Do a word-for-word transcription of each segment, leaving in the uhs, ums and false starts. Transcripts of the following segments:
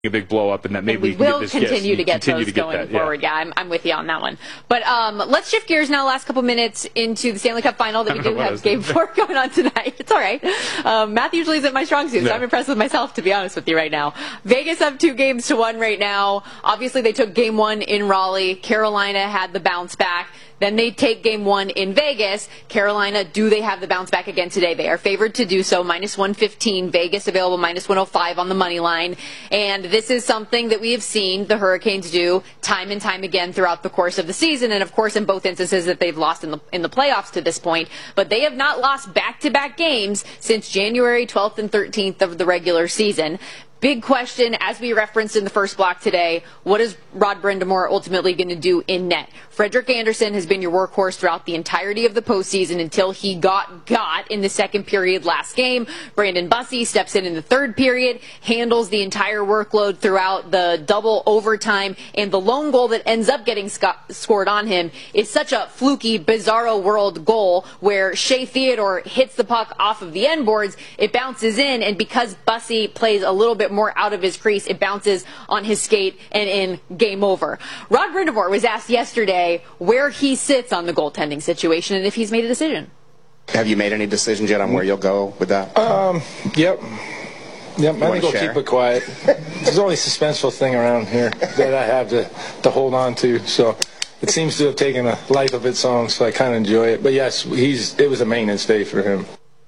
a big blow up, and that maybe and we, we will this, continue yes, to get continue those to get going that, forward. Yeah, yeah I'm, I'm with you on that one. But um, let's shift gears now. Last couple minutes into the Stanley Cup Final that we do have Game Four going on tonight. It's all right. Um, math usually isn't my strong suit, so yeah. I'm impressed with myself, to be honest with you right now. Vegas up two games to one right now. Obviously, they took Game One in Raleigh. Carolina had the bounce back. Then they take Game One in Vegas. Carolina, do they have the bounce back again today? They are favored to do so, minus one fifteen. Vegas available minus one oh five on the money line. And this is something that we have seen the Hurricanes do time and time again throughout the course of the season. And of course, in both instances that they've lost in the in the playoffs to this point. But they have not lost back-to-back games since January twelfth and thirteenth of the regular season. Big question, as we referenced in the first block today, what is Rod Brind'Amour ultimately going to do in net? Frederik Andersen has been your workhorse throughout the entirety of the postseason until he got got in the second period last game. Brandon Bussi steps in in the third period, handles the entire workload throughout the double overtime, and the lone goal that ends up getting sc- scored on him is such a fluky, bizarro world goal where Shea Theodore hits the puck off of the end boards, it bounces in, and because Bussi plays a little bit more out of his crease, it bounces on his skate and in, game over. Rod Brind'Amour was asked yesterday where he sits on the goaltending situation and if he's made a decision. Have you made any decisions yet on where you'll go with that? Um, yep. Yep, I'm going to go share? keep it quiet. There's only suspenseful thing around here that I have to, to hold on to, so it seems to have taken a life of its own, so I kind of enjoy it. But yes, he's it was a maintenance day for him.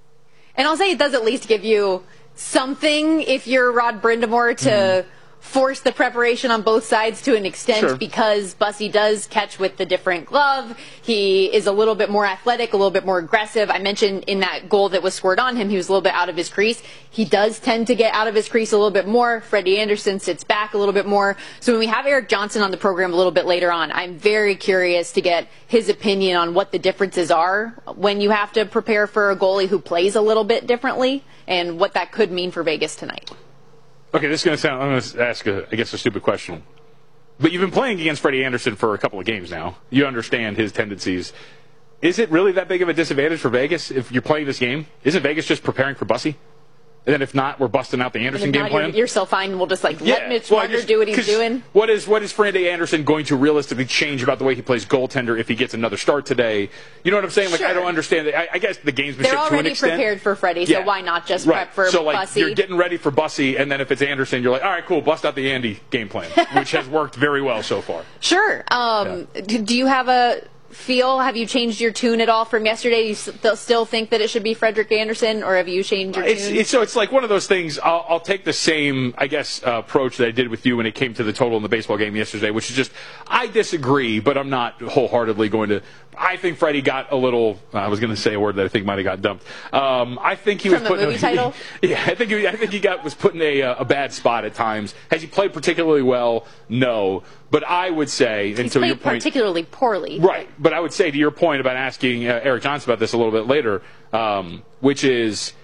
And I'll say it does at least give you something if you're Rod Brind'Amour to mm. force the preparation on both sides to an extent, sure. because Bussi does catch with the different glove. He is a little bit more athletic, a little bit more aggressive. I mentioned in that goal that was scored on him, he was a little bit out of his crease. He does tend to get out of his crease a little bit more. Freddie Andersen sits back a little bit more. So when we have Erik Johnson on the program a little bit later on, I'm very curious to get his opinion on what the differences are when you have to prepare for a goalie who plays a little bit differently and what that could mean for Vegas tonight. Okay, this is going to sound, I'm going to ask, a, I guess, a stupid question. But you've been playing against Freddie Andersen for a couple of games now. You understand his tendencies. Is it really that big of a disadvantage for Vegas if you're playing this game? Isn't Vegas just preparing for Bussi? And then if not, we're busting out the Andersen game not, plan? You're, you're so fine. We'll just like yeah. let Mitch well, Marner just, do what he's doing. What is what is Freddie Andersen going to realistically change about the way he plays goaltender if he gets another start today? You know what I'm saying? Like, sure. I don't understand. I, I guess the gamesmanship They're to an already extent. prepared for Freddie, so yeah. why not just right. prep for so, like, Bussi? You're getting ready for Bussi, and then if it's Andersen, you're like, all right, cool, bust out the Andy game plan, which has worked very well so far. Sure. Um, yeah. Do you have a feel? Have you changed your tune at all from yesterday? You st- still think that it should be Frederik Andersen, or have you changed your it's, tune? It's, so it's like one of those things. I'll, I'll take the same, I guess, uh, approach that I did with you when it came to the total in the baseball game yesterday, which is just, I disagree, but I'm not wholeheartedly going to. I think Freddie got a little. I was going to say a word that I think might have got dumped. Um, I think he from was the putting movie a, title. Yeah, I think he, I think he got was put in a, a bad spot at times. Has he played particularly well? No. But I would say, and He's so played your point, particularly poorly. Right. But I would say to your point about asking uh, Erik Johnson about this a little bit later, um, which is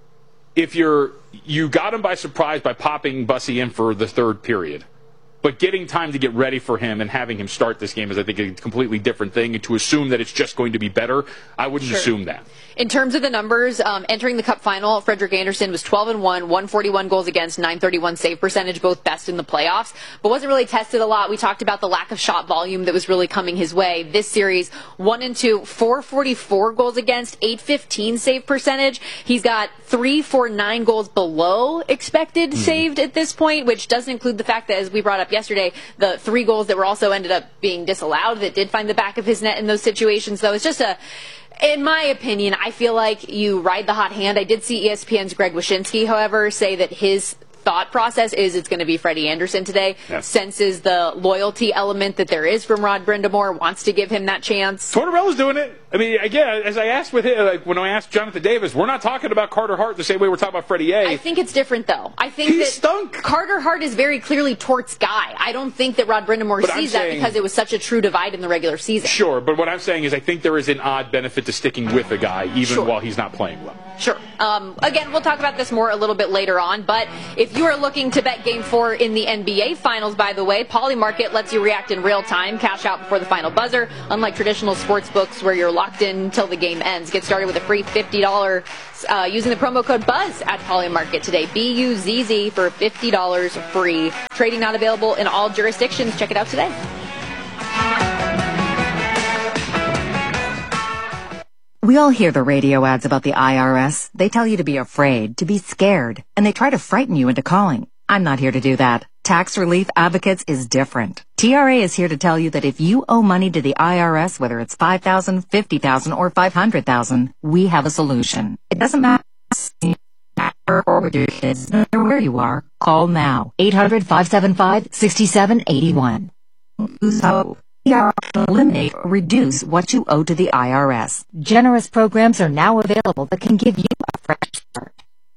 if you're you got him by surprise by popping Bussi in for the third period. But getting time to get ready for him and having him start this game is, I think, a completely different thing. And to assume that it's just going to be better, I wouldn't sure. assume that. In terms of the numbers, um, entering the Cup final, Frederik Andersen was twelve and one, one forty-one goals against, nine thirty-one save percentage, both best in the playoffs, but wasn't really tested a lot. We talked about the lack of shot volume that was really coming his way. This series, one and two, four forty-four goals against, eight fifteen save percentage. He's got three forty-nine goals below expected mm. saved at this point, which doesn't include the fact that, as we brought up yesterday, the three goals that were also ended up being disallowed that did find the back of his net in those situations. So it's just a, in my opinion, I feel like you ride the hot hand. I did see E S P N's Greg Wyshynski, however, say that his thought process is it's going to be Freddie Andersen today. Yeah. Senses the loyalty element that there is from Rod Brind'Amour, wants to give him that chance. Tortorella's doing it. I mean, again, as I asked with him, like when I asked Jonathan Davis, we're not talking about Carter Hart the same way we're talking about Freddie A. I think it's different, though. I think he that stunk. Carter Hart is very clearly Tort's guy. I don't think that Rod Brind'Amour but sees saying, that because it was such a true divide in the regular season. Sure, but what I'm saying is I think there is an odd benefit to sticking with a guy even sure. while he's not playing well. Sure. Um, again, we'll talk about this more a little bit later on, but if you are looking to bet Game four in the N B A Finals, by the way, Polymarket lets you react in real time, cash out before the final buzzer, unlike traditional sports books where you're locked in until the game ends. Get started with a free fifty dollars uh, using the promo code BUZZ at Poly Market today. B U Z Z for fifty dollars free. Trading not available in all jurisdictions. Check it out today. We all hear the radio ads about the I R S. They tell you to be afraid, to be scared, and they try to frighten you into calling. I'm not here to do that. Tax Relief Advocates is different. T R A is here to tell you that if you owe money to the I R S, whether it's five thousand dollars, fifty thousand dollars, or five hundred thousand dollars, we have a solution. It doesn't matter or with your kids, no matter where you are. Call now. eight hundred, five seven five, six seven eight one. So, we are to eliminate or reduce what you owe to the I R S. Generous programs are now available that can give you a fresh start.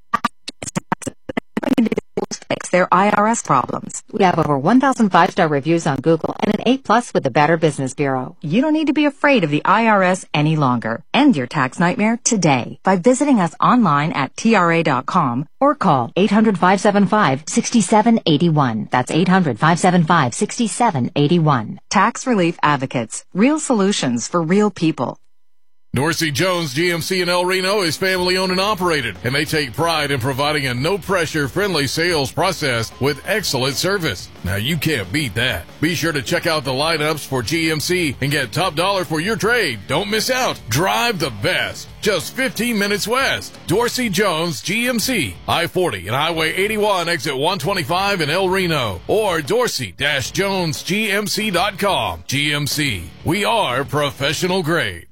Fix their I R S problems. We have over one thousand five-star reviews on Google and an A plus with the Better Business Bureau. You don't need to be afraid of the I R S any longer. End your tax nightmare today by visiting us online at T R A dot com or call eight hundred, five seven five, six seven eight one. That's eight hundred, five seven five, six seven eight one. Tax Relief Advocates. Real solutions for real people. Dorsey Jones G M C in El Reno is family owned and operated, and they take pride in providing a no-pressure, friendly sales process with excellent service. Now, you can't beat that. Be sure to check out the lineups for G M C and get top dollar for your trade. Don't miss out. Drive the best. Just fifteen minutes west. Dorsey Jones G M C, I forty and Highway eighty-one, exit one twenty-five in El Reno, or dorsey dash jones g m c dot com. G M C, we are professional grade.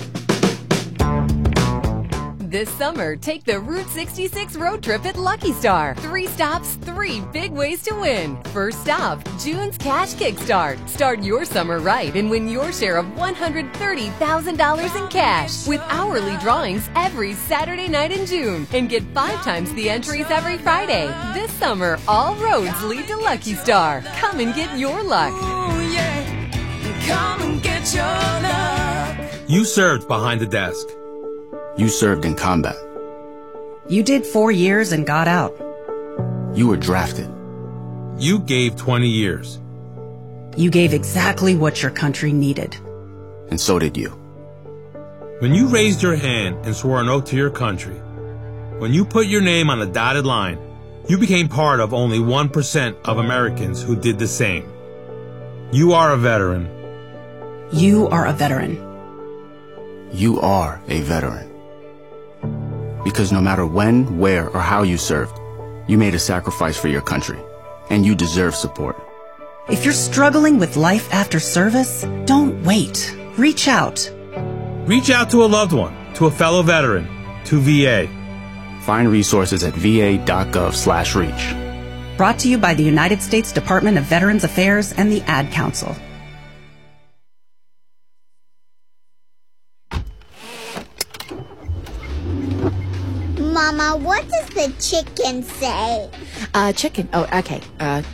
This summer, take the Route sixty-six road trip at Lucky Star. Three stops, three big ways to win. First stop, June's Cash Kickstart. Start your summer right and win your share of one hundred thirty thousand dollars in cash with hourly drawings every Saturday night in June. And get five times the entries every Friday. This summer, all roads lead to Lucky Star. Come and get your luck. Ooh, yeah. Come and get your luck. You served behind the desk. You served in combat. You did four years and got out. You were drafted. You gave twenty years. You gave exactly what your country needed. And so did you. When you raised your hand and swore an oath to your country, when you put your name on a dotted line, you became part of only one percent of Americans who did the same. You are a veteran. You are a veteran. You are a veteran. Because no matter when, where, or how you served, you made a sacrifice for your country, and you deserve support. If you're struggling with life after service, don't wait. Reach out. Reach out to a loved one, to a fellow veteran, to V A. Find resources at v a dot gov slash reach. Brought to you by the United States Department of Veterans Affairs and the Ad Council. Mama, what does the chicken say? Uh, chicken. Oh, okay. Uh.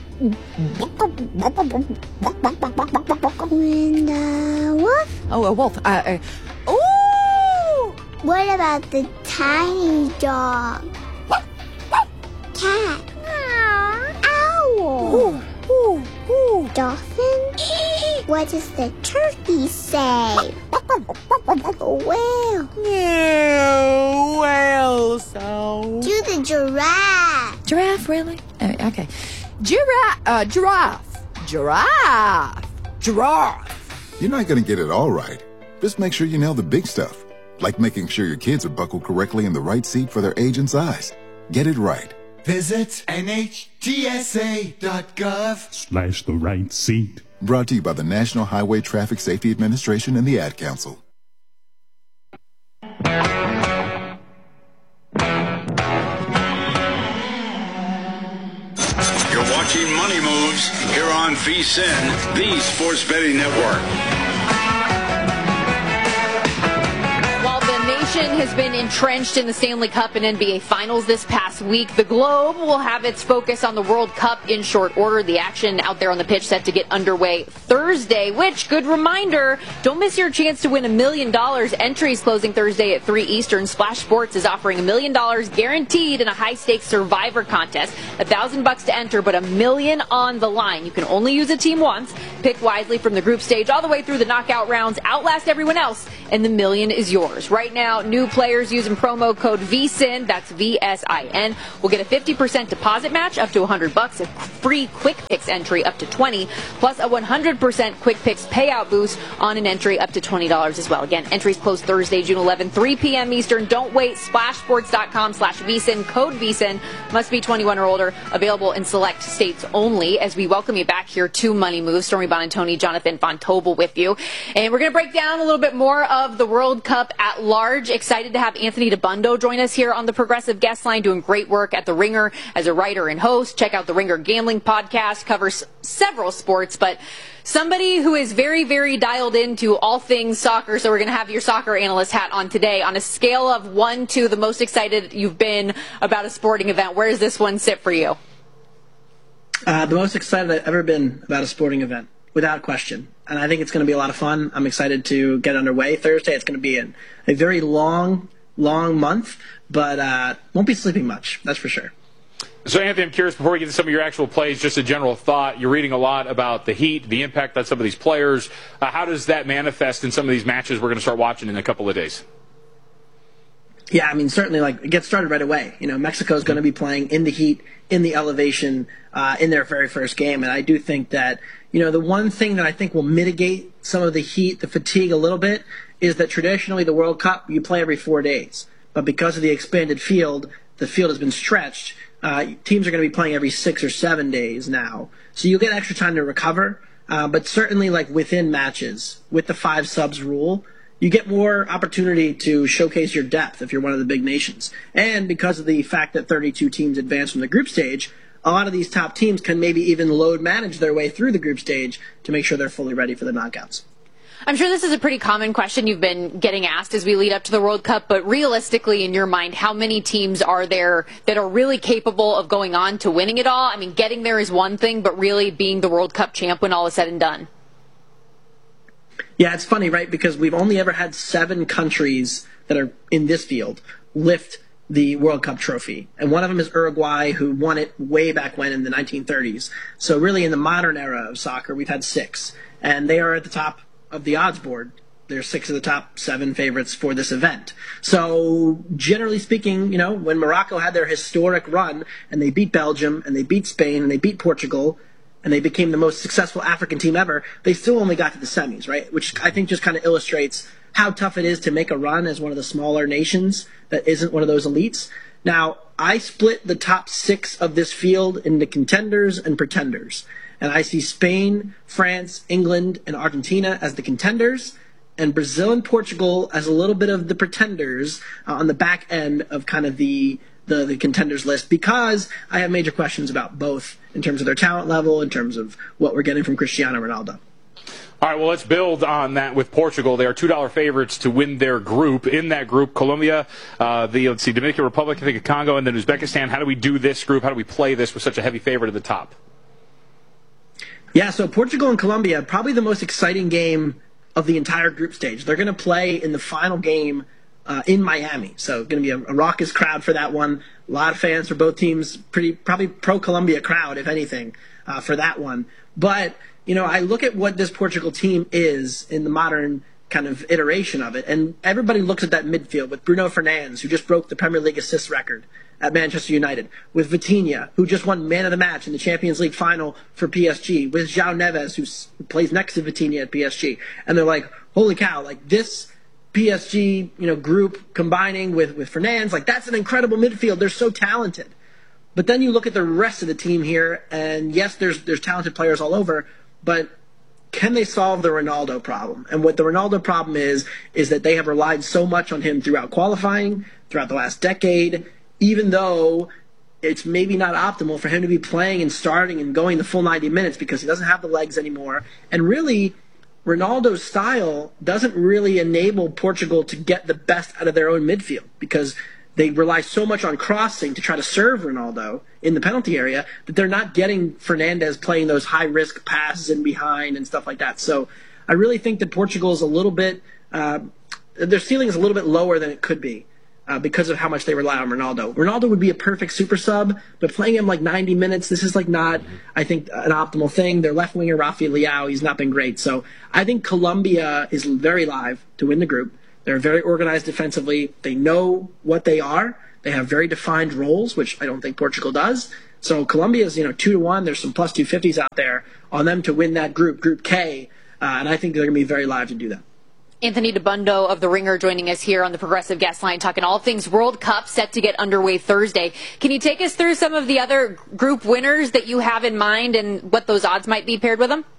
And uh, wolf? Oh, a wolf. Uh. uh ooh! What about the tiny dog? Cat? Owl? Ooh, ooh, ooh. Dolphin? What does the turkey say? Whale? No, whale sound. Do the giraffe. Giraffe, really? Uh, okay. Giraffe. Uh, giraffe. Giraffe. Giraffe. You're not going to get it all right. Just make sure you nail the big stuff, like making sure your kids are buckled correctly in the right seat for their age and size. Get it right. Visit N H T S A dot gov slash the right seat. Brought to you by the National Highway Traffic Safety Administration and the Ad Council. You're watching Money Moves here on V S I N, the Sports Betting Network. While the nation Nation has been entrenched in the Stanley Cup and N B A Finals this past week. The Globe will have its focus on the World Cup in short order. The action out there on the pitch set to get underway Thursday, which, good reminder, don't miss your chance to win a million dollars. Entries closing Thursday at three Eastern. Splash Sports is offering a million dollars guaranteed in a high-stakes Survivor contest. A thousand bucks to enter, but a million on the line. You can only use a team once. Pick wisely from the group stage all the way through the knockout rounds. Outlast everyone else, and the million is yours. Right now, new players using promo code V S I N, that's V S I N, will get a fifty percent deposit match up to one hundred bucks, a free Quick Picks entry up to twenty, plus a one hundred percent Quick Picks payout boost on an entry up to twenty dollars as well. Again, entries close Thursday, June eleventh, three p.m. Eastern. Don't wait. Splashsports.com slash VSIN, code V S I N, must be twenty-one or older, available in select states only. As we welcome you back here to Money Moves, Stormy Bonantoni, Jonathan Von Tobel with you. And we're going to break down a little bit more of the World Cup at large. Excited to have Anthony DeBundo join us here on the Progressive Guest Line, doing great work at The Ringer as a writer and host. Check out The Ringer Gambling Podcast, covers several sports, but somebody who is very, very dialed into all things soccer. So we're going to have your soccer analyst hat on today. On a scale of one to the most excited you've been about a sporting event, where does this one sit for you? Uh, the most excited I've ever been about a sporting event, without question. And I think it's going to be a lot of fun. I'm excited to get underway Thursday. It's going to be an, a very long, long month, but uh, won't be sleeping much, that's for sure. So, Anthony, I'm curious, before we get to some of your actual plays, just a general thought. You're reading a lot about the Heat, the impact on some of these players. Uh, how does that manifest in some of these matches we're going to start watching in a couple of days? Yeah, I mean, certainly, like, it gets started right away. You know, Mexico is going to be playing in the heat, in the elevation, uh, in their very first game. And I do think that, you know, the one thing that I think will mitigate some of the heat, the fatigue a little bit, is that traditionally the World Cup, you play every four days. But because of the expanded field, the field has been stretched. Uh, teams are going to be playing every six or seven days now. So you'll get extra time to recover. Uh, but certainly, like, within matches, with the five subs rule, you get more opportunity to showcase your depth if you're one of the big nations. And because of the fact that thirty-two teams advance from the group stage, a lot of these top teams can maybe even load manage their way through the group stage to make sure they're fully ready for the knockouts. I'm sure this is a pretty common question you've been getting asked as we lead up to the World Cup, but realistically, in your mind, how many teams are there that are really capable of going on to winning it all? I mean, getting there is one thing, but really being the World Cup champ when all is said and done. Yeah, it's funny, right? Because we've only ever had seven countries that are in this field lift the World Cup trophy. And one of them is Uruguay, who won it way back when in the nineteen thirties. So really in the modern era of soccer, we've had six. And they are at the top of the odds board. They're six of the top seven favorites for this event. So generally speaking, you know, when Morocco had their historic run and they beat Belgium and they beat Spain and they beat Portugal, and they became the most successful African team ever, they still only got to the semis, right? Which I think just kind of illustrates how tough it is to make a run as one of the smaller nations that isn't one of those elites. Now, I split the top six of this field into contenders and pretenders. And I see Spain, France, England, and Argentina as the contenders, and Brazil and Portugal as a little bit of the pretenders uh, on the back end of kind of the The, the contenders list, because I have major questions about both in terms of their talent level, in terms of what we're getting from Cristiano Ronaldo. All right, well, let's build on that with Portugal. They are two dollar favorites to win their group. In that group, Colombia, uh, the let's see, Dominican Republic, I think, Congo, and then Uzbekistan. How do we do this group? How do we play this with such a heavy favorite at the top? Yeah, so Portugal and Colombia, probably the most exciting game of the entire group stage. They're going to play in the final game Uh, in Miami. So going to be a, a raucous crowd for that one. A lot of fans for both teams, pretty probably pro-Colombia crowd, if anything, uh, for that one. But, you know, I look at what this Portugal team is in the modern kind of iteration of it, and everybody looks at that midfield with Bruno Fernandes, who just broke the Premier League assist record at Manchester United, with Vitinha, who just won man of the match in the Champions League final for P S G, with João Neves, who plays next to Vitinha at P S G. And they're like, holy cow, like this P S G, you know, group combining with, with Fernandes, like that's an incredible midfield. They're so talented. But then you look at the rest of the team here, and yes, there's there's talented players all over, but can they solve the Ronaldo problem? And what the Ronaldo problem is, is that they have relied so much on him throughout qualifying, throughout the last decade, even though it's maybe not optimal for him to be playing and starting and going the full ninety minutes because he doesn't have the legs anymore. And really, Ronaldo's style doesn't really enable Portugal to get the best out of their own midfield because they rely so much on crossing to try to serve Ronaldo in the penalty area that they're not getting Fernandes playing those high-risk passes in behind and stuff like that. So I really think that Portugal is a little bit uh, – their ceiling is a little bit lower than it could be uh, because of how much they rely on Ronaldo. Ronaldo would be a perfect super sub, but playing him like ninety minutes, this is like not, I think, an optimal thing. Their left winger, Rafael Leao, he's not been great. So I think Colombia is very live to win the group. They're very organized defensively. They know what they are. They have very defined roles, which I don't think Portugal does. So Colombia's, you know, two to one. There's some plus two fifties out there on them to win that group, Group K, uh, and I think they're going to be very live to do that. Anthony DeBundo of The Ringer joining us here on the Progressive Guest Line, talking all things World Cup set to get underway Thursday. Can you take us through some of the other group winners that you have in mind and what those odds might be paired with them?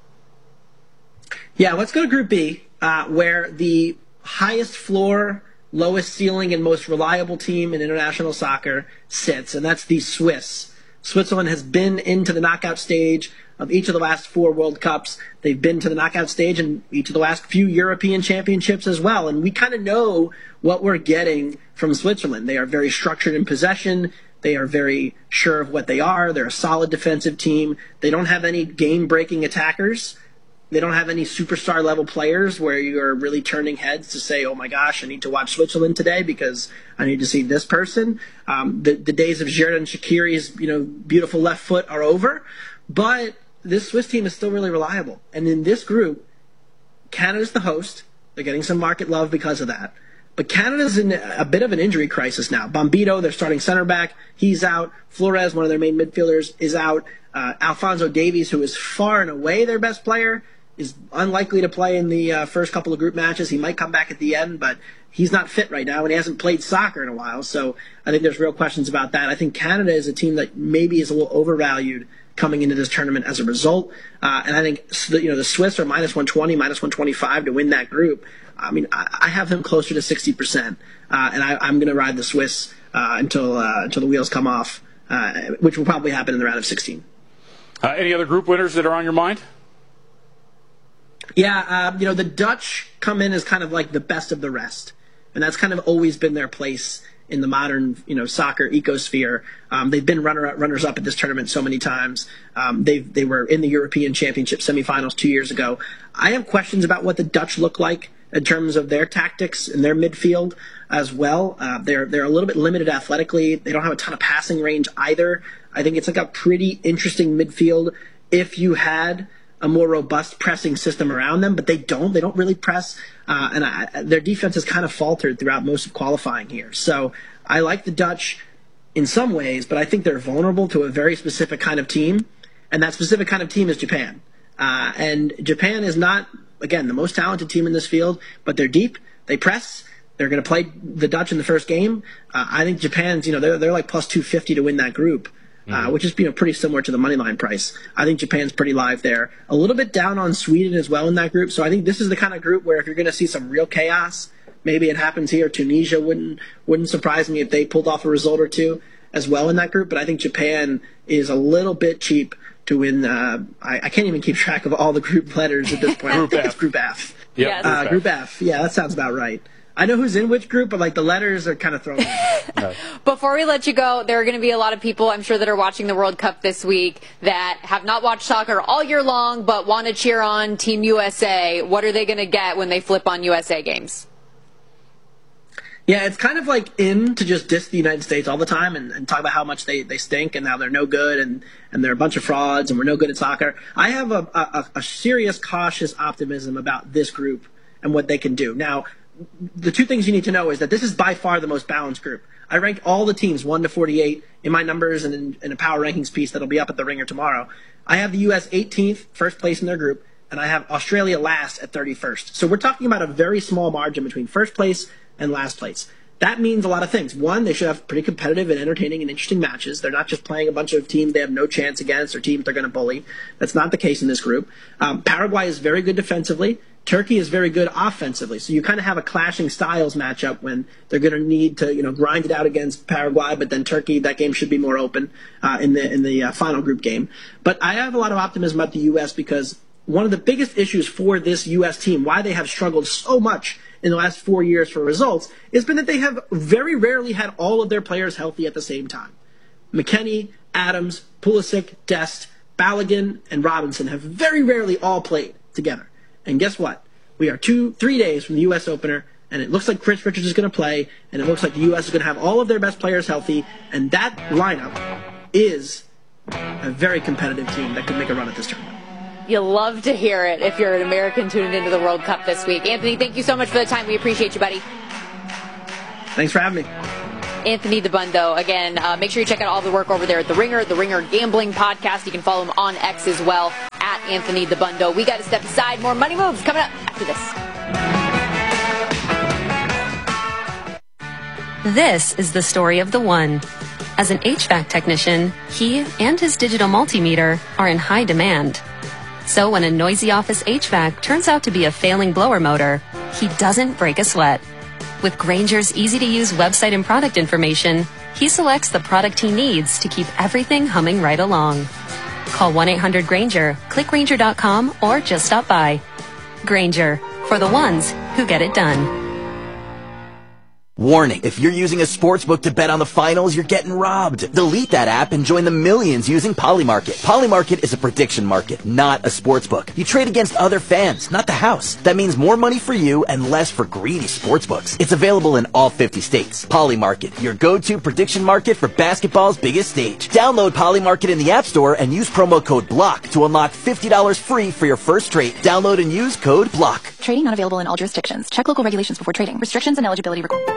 Yeah, let's go to Group B, uh, where the highest floor, lowest ceiling, and most reliable team in international soccer sits, and that's the Swiss. Switzerland has been into the knockout stage of each of the last four World Cups. They've been to the knockout stage in each of the last few European championships as well, and we kind of know what we're getting from Switzerland. They are very structured in possession. They are very sure of what they are. They're a solid defensive team. They don't have any game-breaking attackers. They don't have any superstar level players where you're really turning heads to say, oh my gosh, I need to watch Switzerland today because I need to see this person. Um, the, the days of Xherdan Shaqiri's, you know, beautiful left foot are over, but this Swiss team is still really reliable. And in this group, Canada's the host. They're getting some market love because of that. But Canada's in a bit of an injury crisis now. Bombito, their starting center back, he's out. Flores, one of their main midfielders, is out. Uh, Alphonso Davies, who is far and away their best player, is unlikely to play in the uh, first couple of group matches. He might come back at the end, but he's not fit right now, and he hasn't played soccer in a while. So I think there's real questions about that. I think Canada is a team that maybe is a little overvalued coming into this tournament as a result. Uh, and I think you know the Swiss are minus one twenty, minus one twenty-five to win that group. I mean, I, I have them closer to sixty percent, uh, and I, I'm going to ride the Swiss uh, until uh, until the wheels come off, uh, which will probably happen in the round of sixteen. Uh, any other group winners that are on your mind? Yeah, uh, you know, the Dutch come in as kind of like the best of the rest. And that's kind of always been their place in the modern, you know, soccer ecosphere. Um, they've been runner runners up at this tournament so many times. Um, they they were in the European Championship semifinals two years ago. I have questions about what the Dutch look like in terms of their tactics and their midfield as well. Uh, they're they're a little bit limited athletically. They don't have a ton of passing range either. I think it's like a pretty interesting midfield if you had a more robust pressing system around them, but they don't. They don't really press, uh, and I, their defense has kind of faltered throughout most of qualifying here. So I like the Dutch in some ways, but I think they're vulnerable to a very specific kind of team, and that specific kind of team is Japan. Uh, and Japan is not, again, the most talented team in this field, but they're deep, they press, they're going to play the Dutch in the first game. Uh, I think Japan's, you know, they're, they're like plus two fifty to win that group. Uh, which is you know pretty similar to the money line price. I think Japan's pretty live there. A little bit down on Sweden as well in that group. So I think this is the kind of group where if you're going to see some real chaos, maybe it happens here. Tunisia wouldn't wouldn't surprise me if they pulled off a result or two as well in that group. But I think Japan is a little bit cheap to win. Uh, I, I can't even keep track of all the group letters at this point. Group I think F. it's Group F. Yeah, uh, Group, Group F. F. Yeah, that sounds about right. I know who's in which group, but like the letters are kind of thrown out. Before we let you go, there are going to be a lot of people, I'm sure, that are watching the World Cup this week that have not watched soccer all year long but want to cheer on Team U S A. What are they going to get when they flip on U S A games? Yeah, it's kind of like in to just diss the United States all the time and, and talk about how much they, they stink and how they're no good and, and they're a bunch of frauds and we're no good at soccer. I have a, a, a serious, cautious optimism about this group and what they can do. Now, the two things you need to know is that this is by far the most balanced group. I ranked all the teams one to forty-eight in my numbers and in, in a power rankings piece that'll be up at the Ringer tomorrow. I have the U S eighteenth, first place in their group, and I have Australia last at thirty-first. So we're talking about a very small margin between first place and last place. That means a lot of things. One, they should have pretty competitive and entertaining and interesting matches. They're not just playing a bunch of teams they have no chance against or teams they're going to bully. That's not the case in this group. Um, Paraguay is very good defensively. Turkey is very good offensively. So you kind of have a clashing styles matchup when they're going to need to, you know, grind it out against Paraguay, but then Turkey, that game should be more open uh, in the in the uh, final group game. But I have a lot of optimism about the U S because one of the biggest issues for this U S team, why they have struggled so much in the last four years for results, has been that they have very rarely had all of their players healthy at the same time. McKennie, Adams, Pulisic, Dest, Balogun, and Robinson have very rarely all played together. And guess what? We are two, three days from the U S opener, and it looks like Chris Richards is going to play, and it looks like the U S is going to have all of their best players healthy, and that lineup is a very competitive team that could make a run at this tournament. You love to hear it if you're an American tuning into the World Cup this week. Anthony, thank you so much for the time. We appreciate you, buddy. Thanks for having me. Anthony Dabbundo. Again, uh, make sure you check out all the work over there at The Ringer, The Ringer Gambling Podcast. You can follow him on X as well, at Anthony Dabbundo. We got to step aside. More Money Moves coming up after this. This is the story of the one. As an H V A C technician, he and his digital multimeter are in high demand. So when a noisy office H V A C turns out to be a failing blower motor, he doesn't break a sweat. With Grainger's easy-to-use website and product information, he selects the product he needs to keep everything humming right along. Call one eight hundred Grainger, click Grainger dot com, or just stop by. Grainger, for the ones who get it done. Warning, if you're using a sportsbook to bet on the finals, you're getting robbed. Delete that app and join the millions using Polymarket. Polymarket is a prediction market, not a sportsbook. You trade against other fans, not the house. That means more money for you and less for greedy sportsbooks. It's available in all fifty states. Polymarket, your go-to prediction market for basketball's biggest stage. Download Polymarket in the App Store and use promo code BLOCK to unlock fifty dollars free for your first trade. Download and use code BLOCK. Trading not available in all jurisdictions. Check local regulations before trading. Restrictions and eligibility required.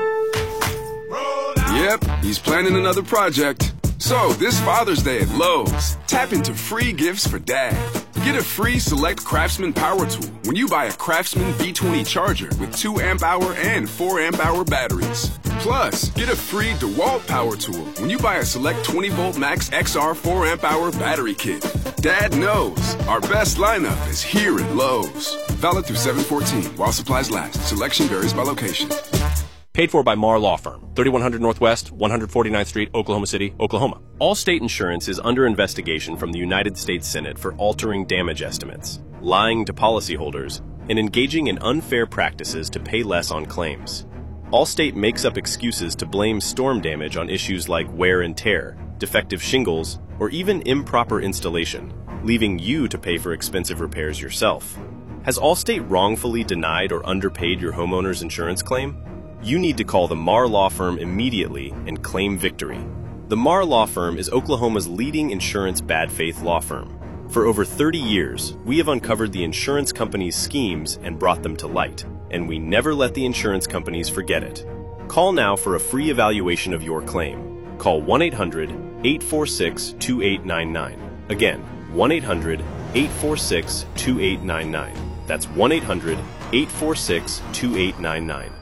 Yep, he's planning another project. So, this Father's Day at Lowe's, tap into free gifts for Dad. Get a free Select Craftsman power tool when you buy a Craftsman B twenty charger with two amp hour and four amp hour batteries. Plus, get a free DeWalt power tool when you buy a Select twenty volt Max X R four amp hour battery kit. Dad knows our best lineup is here at Lowe's. Valid through seven fourteen while supplies last. Selection varies by location. Paid for by Marr Law Firm, thirty-one hundred Northwest, one forty-ninth Street, Oklahoma City, Oklahoma. Allstate Insurance is under investigation from the United States Senate for altering damage estimates, lying to policyholders, and engaging in unfair practices to pay less on claims. Allstate makes up excuses to blame storm damage on issues like wear and tear, defective shingles, or even improper installation, leaving you to pay for expensive repairs yourself. Has Allstate wrongfully denied or underpaid your homeowner's insurance claim? You need to call the Marr Law Firm immediately and claim victory. The Marr Law Firm is Oklahoma's leading insurance bad faith law firm. For over thirty years, we have uncovered the insurance companies' schemes and brought them to light, and we never let the insurance companies forget it. Call now for a free evaluation of your claim. Call one eight hundred, eight four six, two eight nine nine. Again, one eight hundred, eight four six, two eight nine nine. That's one eight hundred, eight four six, two eight nine nine.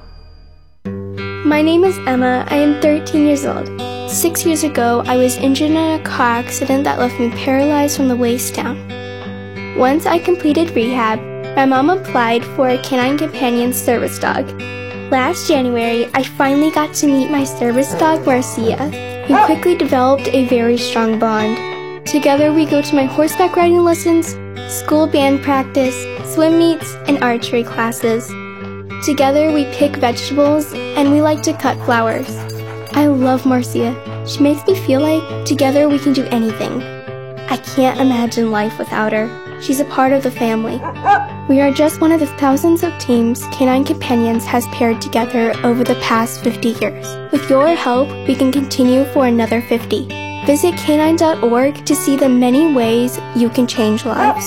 My name is Emma. I am thirteen years old. Six years ago, I was injured in a car accident that left me paralyzed from the waist down. Once I completed rehab, my mom applied for a Canine Companion service dog. Last January, I finally got to meet my service dog, Marcia. We quickly developed a very strong bond. Together, we go to my horseback riding lessons, school band practice, swim meets, and archery classes. Together, we pick vegetables, and we like to cut flowers. I love Marcia. She makes me feel like together we can do anything. I can't imagine life without her. She's a part of the family. We are just one of the thousands of teams Canine Companions has paired together over the past fifty years. With your help, we can continue for another fifty. Visit canine dot org to see the many ways you can change lives.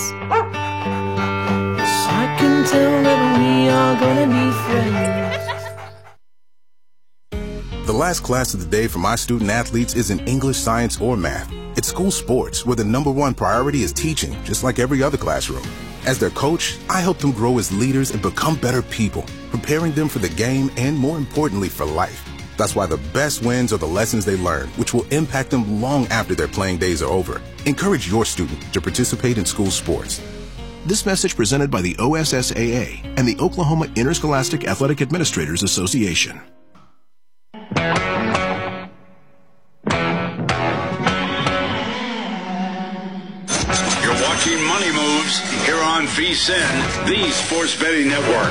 I can tell that we are gonna be friends. The last class of the day for my student athletes isn't English, science, or math. It's school sports, where the number one priority is teaching, just like every other classroom. As their coach, I help them grow as leaders and become better people, preparing them for the game and, more importantly, for life. That's why the best wins are the lessons they learn, which will impact them long after their playing days are over. Encourage your student to participate in school sports. This message presented by the O S S A A and the Oklahoma Interscholastic Athletic Administrators Association. watching Money Moves here on VSiN, the sports betting network.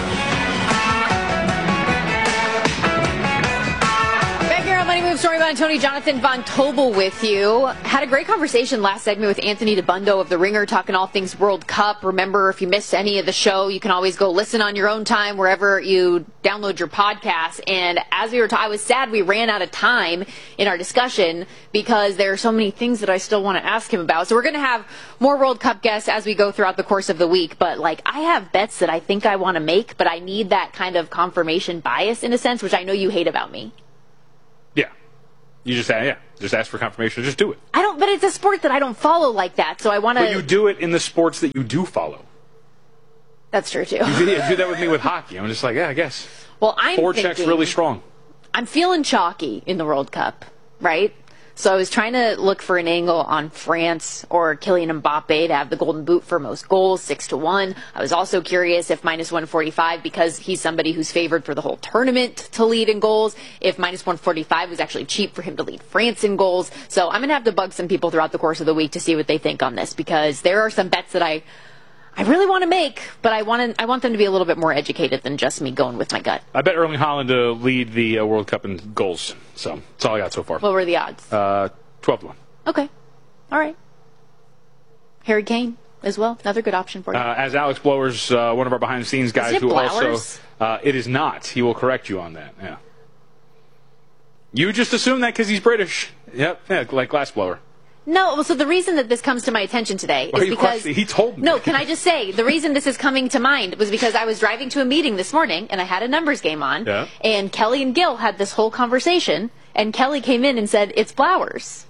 Back here on Money Moves, story about Tony Jonathan Von Tobel with you. Had a great conversation last segment with Anthony DeBundo of The Ringer, talking all things World Cup. Remember, if you missed any of the show, you can always go listen on your own time wherever you download your podcast. And as we were talking, I was sad we ran out of time in our discussion because there are so many things that I still want to ask him about. So we're going to have more World Cup guests as we go throughout the course of the week. But, like, I have bets that I think I want to make, but I need that kind of confirmation bias in a sense, which I know you hate about me. Yeah. You just, yeah, just ask for confirmation. Just do it. I don't, but it's a sport that I don't follow like that, so I want to. But you do it in the sports that you do follow. That's true, too. You do, you do that with me with hockey. I'm just like, yeah, I guess. Well, I'm Four thinking, checks really strong. I'm feeling chalky in the World Cup, right? So I was trying to look for an angle on France or Kylian Mbappe to have the golden boot for most goals, six to one. I was also curious if minus one forty-five, because he's somebody who's favored for the whole tournament to lead in goals, if minus one forty-five was actually cheap for him to lead France in goals. So I'm going to have to bug some people throughout the course of the week to see what they think on this, because there are some bets that I I really want to make, but I want to, I want them to be a little bit more educated than just me going with my gut. I bet Erling Haaland to lead the uh, World Cup in goals. So that's all I got so far. What were the odds? Uh, twelve to one. Okay. All right. Harry Kane as well. Another good option for you. Uh, as Alex Blowers, uh, one of our behind-the-scenes guys, Is it who Blowers? also... Uh, it is not. He will correct you on that. Yeah. You just assume that because he's British. Yep. Yeah, like Glassblower. No, well, so the reason that this comes to my attention today Why is are you because... questioning? He told me. No, can I just say, the reason this is coming to mind was because I was driving to a meeting this morning, and I had a numbers game on, Yeah. and Kelly and Gil had this whole conversation, and Kelly came in and said, it's Flowers.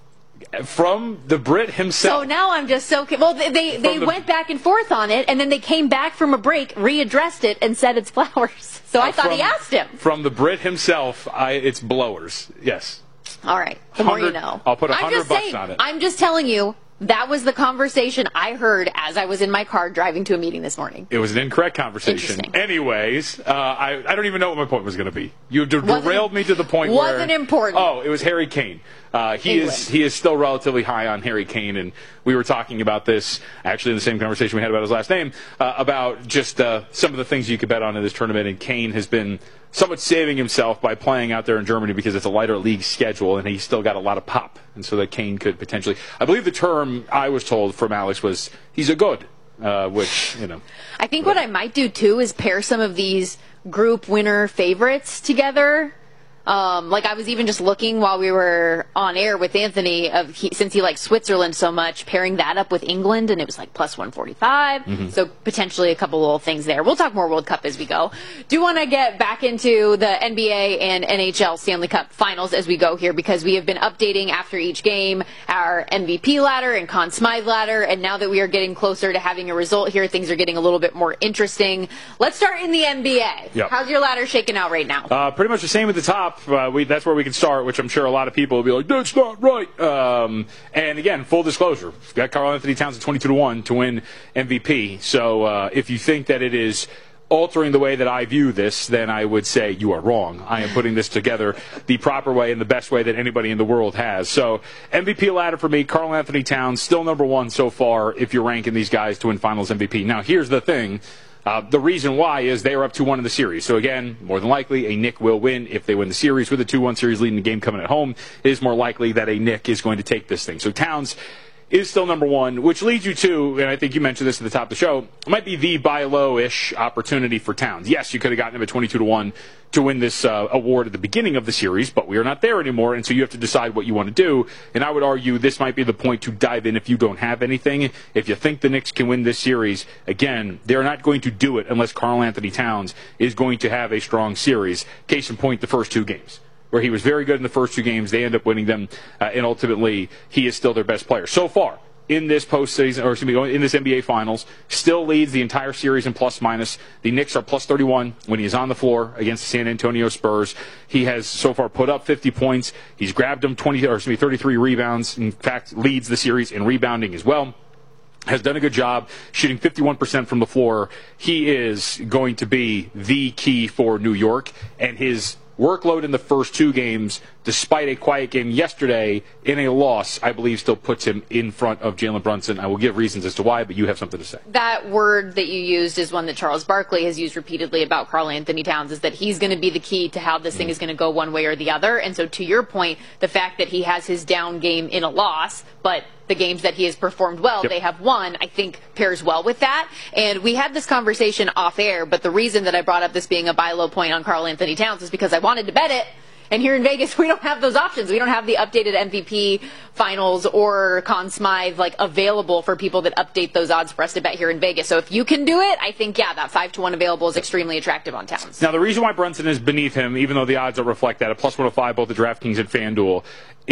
From the Brit himself. So now I'm just so... Well, they they, they the- went back and forth on it, and then they came back from a break, readdressed it, and said it's Flowers. So I Uh, thought from- he asked him. From the Brit himself, I, it's Blowers. Yes. All right, the more you one hundred know. I'll put a I'm hundred just bucks saying, on it. I'm just telling you, that was the conversation I heard as I was in my car driving to a meeting this morning. It was an incorrect conversation. Anyways, uh, I, I don't even know what my point was going to be. You de- Wasn't- derailed me to the point where... wasn't important. Oh, it was Harry Kane. Uh, he England. is he is still relatively high on Harry Kane, and we were talking about this, actually in the same conversation we had about his last name, uh, about just uh, some of the things you could bet on in this tournament, and Kane has been somewhat saving himself by playing out there in Germany because it's a lighter league schedule, and he's still got a lot of pop, and so that Kane could potentially... I believe the term I was told from Alex was, he's a good, uh, which, you know... I think what I might do too is pair some of these group winner favorites together. Um, like I was even just looking while we were on air with Anthony, of he, since he likes Switzerland so much, pairing that up with England, and it was like plus one forty-five. Mhm. So potentially a couple little things there. We'll talk more World Cup as we go. Do want to get back into the N B A and N H L Stanley Cup finals as we go here, because we have been updating after each game our M V P ladder and Conn Smythe ladder, and now that we are getting closer to having a result here, things are getting a little bit more interesting. Let's start in the N B A. Yep. How's your ladder shaking out right now? Uh, pretty much the same at the top. Uh, we, that's where we can start, which I'm sure a lot of people will be like, that's not right. Um, and again, full disclosure, we've got Karl Anthony Towns at twenty-two to one to win M V P. So uh, if you think that it is altering the way that I view this, then I would say you are wrong. I am putting this together the proper way and the best way that anybody in the world has. So M V P ladder for me, Karl Anthony Towns, still number one so far if you're ranking these guys to win finals M V P. Now, here's the thing. Uh, the reason why is they are up two one in the series. So again, more than likely, a Knick will win if they win the series. With a two one series leading the game coming at home, it is more likely that a Knick is going to take this thing. So Towns is still number one, which leads you to, and I think you mentioned this at the top of the show, it might be the buy low-ish opportunity for Towns. Yes, you could have gotten him at twenty-two to one to win this uh, award at the beginning of the series, but we are not there anymore, and so you have to decide what you want to do. And I would argue this might be the point to dive in if you don't have anything. If you think the Knicks can win this series, again, they're not going to do it unless Karl Anthony Towns is going to have a strong series. Case in point, the first two games, where he was very good in the first two games. They end up winning them, uh, and ultimately, he is still their best player. So far, in this postseason, or excuse me, in this N B A Finals, still leads the entire series in plus minus. The Knicks are plus thirty-one when he is on the floor against the San Antonio Spurs. He has so far put up fifty points. He's grabbed them twenty, or excuse me, thirty-three rebounds. In fact, leads the series in rebounding as well. Has done a good job shooting fifty-one percent from the floor. He is going to be the key for New York, and his workload in the first two games, despite a quiet game yesterday in a loss, I believe still puts him in front of Jalen Brunson. I will give reasons as to why, but you have something to say. That word that you used is one that Charles Barkley has used repeatedly about Karl Anthony Towns, is that he's going to be the key to how this thing is going to go one way or the other. And so to your point, the fact that he has his down game in a loss, but the games that he has performed well, yep. they have won, I think pairs well with that. And we had this conversation off air, but the reason that I brought up this being a buy low point on Karl Anthony Towns is because I wanted to bet it. And here in Vegas, we don't have those options. We don't have the updated M V P finals or Conn Smythe like available for people that update those odds for us to bet here in Vegas. So if you can do it, I think, yeah, that five to one available is extremely attractive on Towns. Now, the reason why Brunson is beneath him, even though the odds don't reflect that, at plus one oh five, both the DraftKings and FanDuel,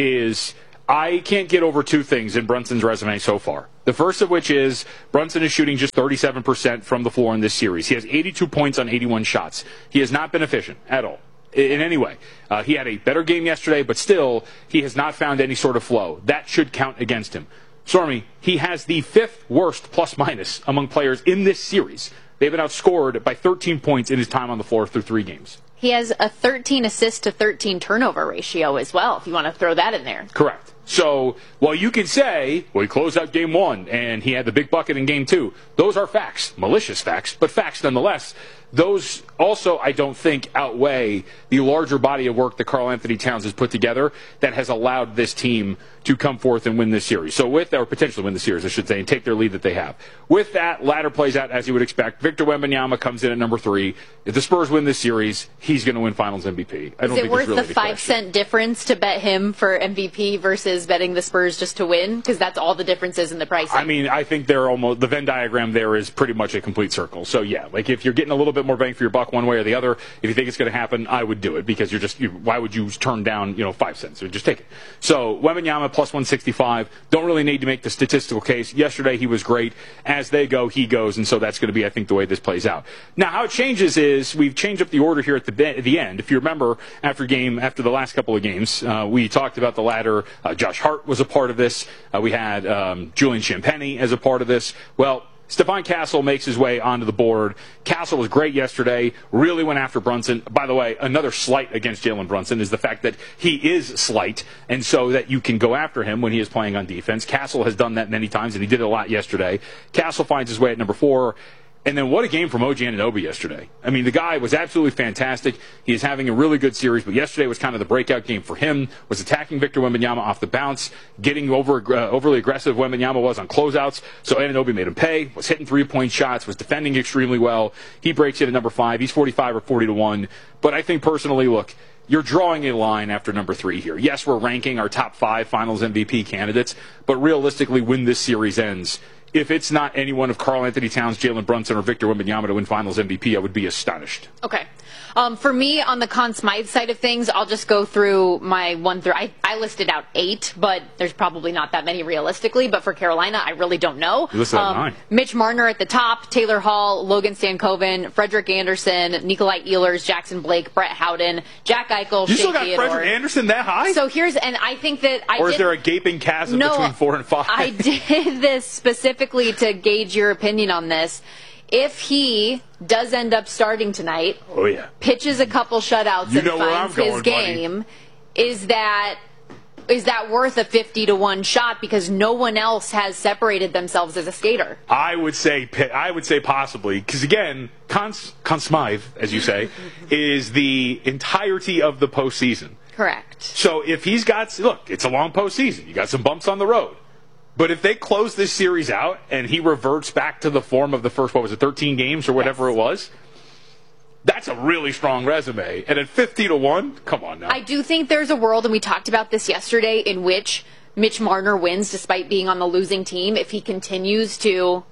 is I can't get over two things in Brunson's resume so far. The first of which is Brunson is shooting just thirty-seven percent from the floor in this series. He has eighty-two points on eighty-one shots. He has not been efficient at all. In any way. Uh, he had a better game yesterday, but still, he has not found any sort of flow. That should count against him. Stormy, he has the fifth worst plus-minus among players in this series. They've been outscored by thirteen points in his time on the floor through three games. He has a thirteen assist to thirteen turnover ratio as well, if you want to throw that in there. Correct. So, while you can say, well, he closed out game one, and he had the big bucket in game two, those are facts. Malicious facts, but facts nonetheless. Those also, I don't think, outweigh the larger body of work that Karl Anthony Towns has put together that has allowed this team to come forth and win this series. So with that, or potentially win the series, I should say, and take their lead that they have. With that, ladder plays out as you would expect. Victor Wembanyama comes in at number three. If the Spurs win this series, he's going to win Finals M V P. I don't Is it think worth really the five cent difference to bet him for M V P versus betting the Spurs just to win? Because that's all the difference is in the pricing. I mean, I think they're almost, the Venn diagram there is pretty much a complete circle. So yeah, like if you're getting a little bit more bang for your buck one way or the other, if you think it's going to happen, I would do it because you're just, you, why would you turn down, you know, five cents or just take it? So Wembanyama plus one sixty-five. Don't really need to make the statistical case. Yesterday he was great. As they go, he goes, and so that's going to be, I think, the way this plays out. Now, how it changes is we've changed up the order here at the be- the end. If you remember, after game, after the last couple of games, uh, we talked about the ladder. Uh, Josh Hart was a part of this. Uh, we had um, Julian Champagnie as a part of this. Well, Stephon Castle makes his way onto the board. Castle was great yesterday, really went after Brunson. By the way, another slight against Jalen Brunson is the fact that he is slight, and so that you can go after him when he is playing on defense. Castle has done that many times, and he did it a lot yesterday. Castle finds his way at number four. And then what a game from O G Anunoby yesterday. I mean, the guy was absolutely fantastic. He is having a really good series, but yesterday was kind of the breakout game for him, was attacking Victor Wembanyama off the bounce, getting over uh, overly aggressive Wembanyama was on closeouts, so Anunoby made him pay, was hitting three-point shots, was defending extremely well. He breaks it at number five. He's forty-five or forty to one. But I think personally, look, you're drawing a line after number three here. Yes, we're ranking our top five Finals M V P candidates, but realistically, when this series ends, if it's not any one of Karl Anthony Towns, Jalen Brunson, or Victor Wembanyama to win Finals M V P, I would be astonished. Okay. Um, for me, on the Conn Smythe side of things, I'll just go through my one through. I, I listed out eight, but there's probably not that many realistically. But for Carolina, I really don't know. You listed out um, nine. Mitch Marner at the top, Taylor Hall, Logan Stankoven, Frederick Anderson, Nikolai Ehlers, Jackson Blake, Brett Howden, Jack Eichel, You Shea still got Theodore. Frederick Anderson that high? So here's, and I think that I Or is did, there a gaping chasm no, between four and five? I did this specifically to gauge your opinion on this. If he does end up starting tonight, oh yeah, pitches a couple shutouts you and know where finds I'm his going, game, buddy. is that is that worth a fifty to one shot because no one else has separated themselves as a skater? I would say I would say possibly because again, Conn Smythe, as you say, is the entirety of the postseason. Correct. So if he's got look, it's a long postseason. You got some bumps on the road. But if they close this series out and he reverts back to the form of the first, what was it, thirteen games or whatever yes. it was, that's a really strong resume. And at fifty to one, come on now. I do think there's a world, and we talked about this yesterday, in which Mitch Marner wins despite being on the losing team. If he continues to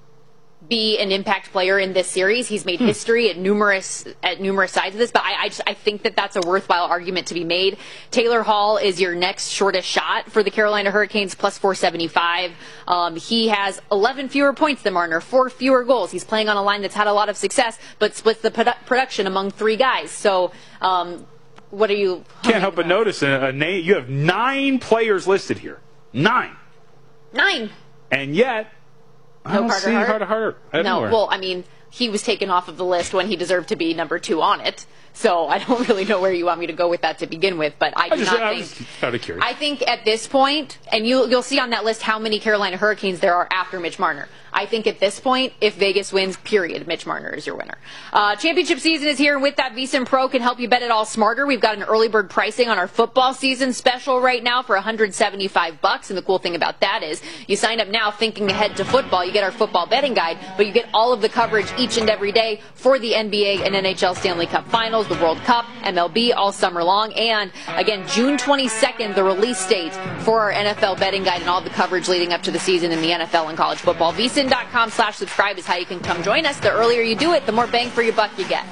be an impact player in this series, he's made hmm. history at numerous at numerous sides of this, but I, I just I think that that's a worthwhile argument to be made. Taylor Hall is your next shortest shot for the Carolina Hurricanes, plus four seventy-five. Um, he has eleven fewer points than Marner, four fewer goals. He's playing on a line that's had a lot of success, but splits the produ- production among three guys. So, um, what are you? Can't help but notice a, a name. You have nine players listed here. Nine. Nine. And yet. I No don't Carter see Hart? Carter Hart. No, Anywhere. well, I mean, he was taken off of the list when he deserved to be number two on it. So I don't really know where you want me to go with that to begin with, but I do I just, not I think. was just out of curious. I think at this point, and you'll you'll see on that list how many Carolina Hurricanes there are after Mitch Marner. I think at this point, if Vegas wins, period, Mitch Marner is your winner. Uh, championship season is here, and with that, VSiN Pro can help you bet it all smarter. We've got an early bird pricing on our football season special right now for one hundred seventy-five bucks. And the cool thing about that is you sign up now thinking ahead to football. You get our football betting guide, but you get all of the coverage each and every day for the N B A and N H L Stanley Cup Finals, the World Cup, M L B all summer long. And again, June twenty-second, the release date for our N F L betting guide and all the coverage leading up to the season in the N F L and college football. V S I N dot com slash subscribe is how you can come join us. The earlier you do it, the more bang for your buck you get.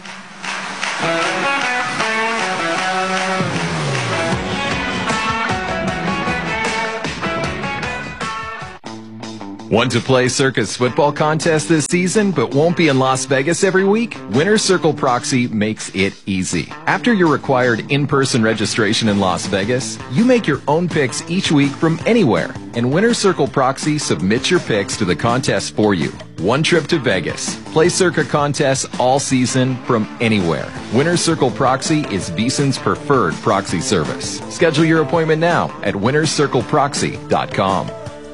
Want to play Circa's football contest this season but won't be in Las Vegas every week? Winner's Circle Proxy makes it easy. After your required in-person registration in Las Vegas, you make your own picks each week from anywhere, and Winner's Circle Proxy submits your picks to the contest for you. One trip to Vegas. Play Circa contests all season from anywhere. Winner's Circle Proxy is VSiN's preferred proxy service. Schedule your appointment now at winners circle proxy dot com.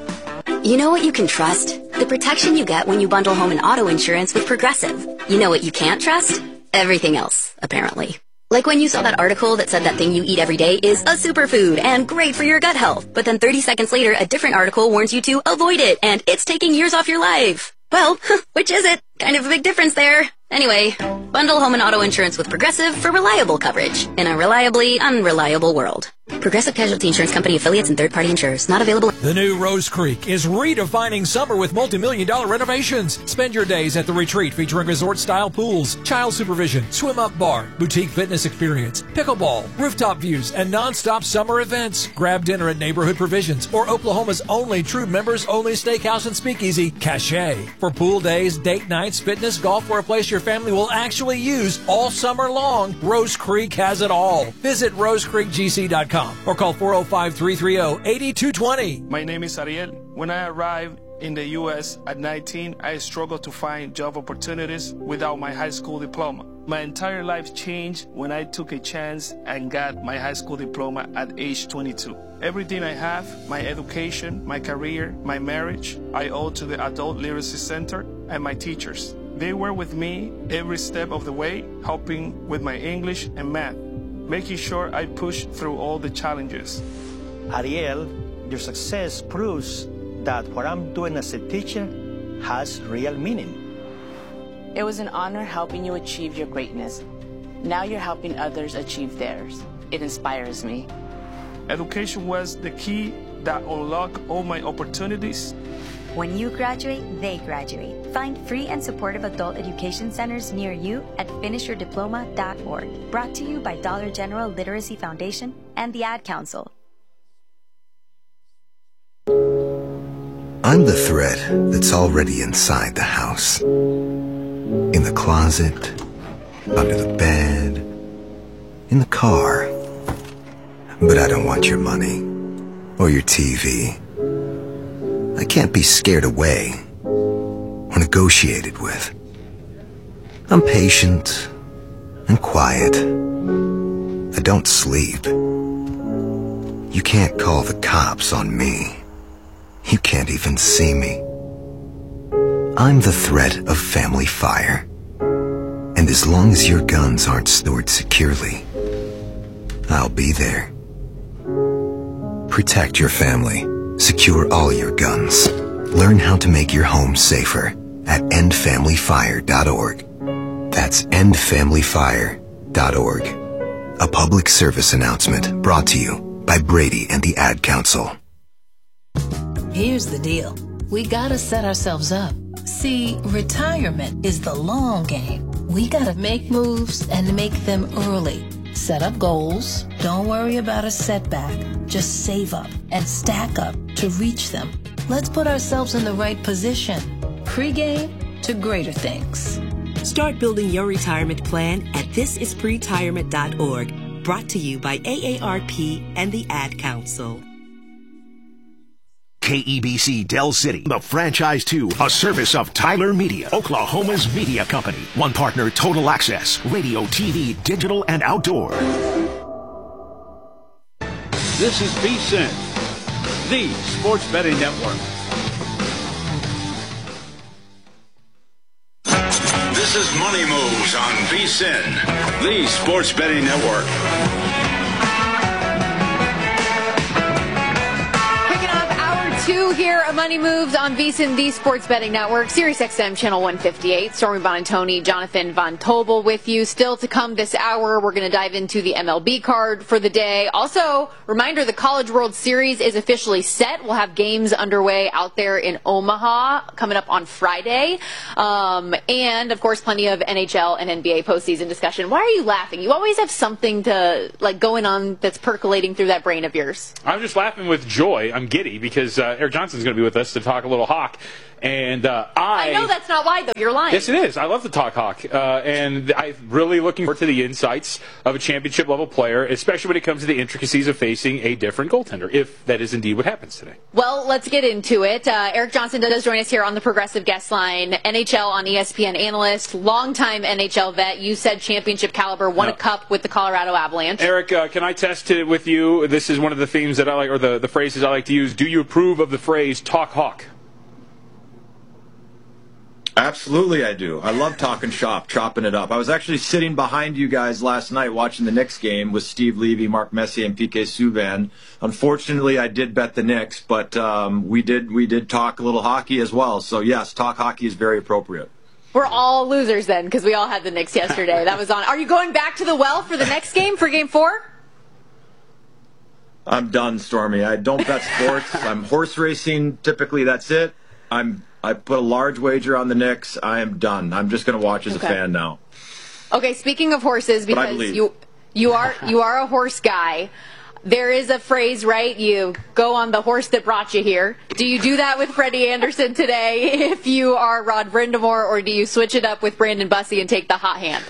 You know what you can trust? The protection you get when you bundle home and auto insurance with Progressive. You know what you can't trust? Everything else, apparently. Like when you saw that article that said that thing you eat every day is a superfood and great for your gut health, but then thirty seconds later a different article warns you to avoid it and it's taking years off your life. Well, which is it? Kind of a big difference there. Anyway, bundle home and auto insurance with Progressive for reliable coverage in a reliably unreliable world. Progressive Casualty Insurance Company affiliates and third-party insurers. Not available. The new Rose Creek is redefining summer with multi-million dollar renovations. Spend your days at the retreat featuring resort-style pools, child supervision, swim-up bar, boutique fitness experience, pickleball, rooftop views, and non-stop summer events. Grab dinner at Neighborhood Provisions or Oklahoma's only true members-only steakhouse and speakeasy, Cache. For pool days, date nights, fitness, golf, or a place your family will actually use all summer long, Rose Creek has it all. Visit rose creek g c dot com. Or call four oh five, three three oh, eight two two oh. My name is Ariel. When I arrived in the U S at nineteen, I struggled to find job opportunities without my high school diploma. My entire life changed when I took a chance and got my high school diploma at age twenty-two. Everything I have, my education, my career, my marriage, I owe to the Adult Literacy Center and my teachers. They were with me every step of the way, helping with my English and math, making sure I push through all the challenges. Ariel, your success proves that what I'm doing as a teacher has real meaning. It was an honor helping you achieve your greatness. Now you're helping others achieve theirs. It inspires me. Education was the key that unlocked all my opportunities. When you graduate, they graduate. Find free and supportive adult education centers near you at finish your diploma dot org. Brought to you by Dollar General Literacy Foundation and the Ad Council. I'm the thread that's already inside the house. In the closet, under the bed, in the car. But I don't want your money or your T V. I can't be scared away or negotiated with. I'm patient and quiet. I don't sleep. You can't call the cops on me. You can't even see me. I'm the threat of family fire. And as long as your guns aren't stored securely, I'll be there. Protect your family. Secure all your guns. Learn how to make your home safer at end family fire dot org. That's end family fire dot org. A public service announcement brought to you by Brady and the Ad Council. Here's the deal. We gotta set ourselves up. See, retirement is the long game. We gotta make moves and make them early. Set up goals. Don't worry about a setback. Just save up and stack up to reach them. Let's put ourselves in the right position. Pre-game to greater things. Start building your retirement plan at this is pre tirement dot org. Brought to you by A A R P and the Ad Council. K E B C Del City, the franchise two, a service of Tyler Media, Oklahoma's media company. One partner, Total Access, radio, T V, digital, and outdoor. This is V S I N, the Sports Betting Network. This is Money Moves on V S I N, the Sports Betting Network. Two here, a Money Moves on V S I N, the Sports Betting Network, Sirius X M Channel one fifty-eight. Stormy Bonantoni, Jonathan Von Tobel with you. Still to come this hour, we're going to dive into the M L B card for the day. Also, reminder, the College World Series is officially set. We'll have games underway out there in Omaha coming up on Friday. Um, and, of course, plenty of N H L and N B A postseason discussion. Why are you laughing? You always have something to like going on that's percolating through that brain of yours. I'm just laughing with joy. I'm giddy because uh, Eric Johnson's going to be with us to talk a little Hawk. And uh, I... I know that's not why, though. You're lying. Yes, it is. I love to talk Hawk. Uh, and I'm really looking forward to the insights of a championship-level player, especially when it comes to the intricacies of facing a different goaltender, if that is indeed what happens today. Well, let's get into it. Uh, Eric Johnson does join us here on the Progressive Guest Line. N H L on E S P N analyst, longtime N H L vet. You said championship caliber, won no. a cup with the Colorado Avalanche. Eric, uh, can I test it with you? This is one of the themes that I like, or the, the phrases I like to use. Do you approve of the phrase talk Hawk? Absolutely, I do. I love talking shop, chopping it up. I was actually sitting behind you guys last night watching the Knicks game with Steve Levy, Mark Messier, and P K Subban. Unfortunately, I did bet the Knicks, but um, we did we did talk a little hockey as well. So, yes, talk hockey is very appropriate. We're all losers then because we all had the Knicks yesterday. That was on. Are you going back to the well for the next game, for game four? I'm done, Stormy. I don't bet sports. I'm horse racing. Typically, that's it. I'm I put a large wager on the Knicks. I am done. I'm just going to watch as okay. a fan now. Okay, speaking of horses, because you you are you are a horse guy, there is a phrase, right? You go on the horse that brought you here. Do you do that with Freddie Andersen today if you are Rod Brind'Amour, or do you switch it up with Brandon Bussi and take the hot hand?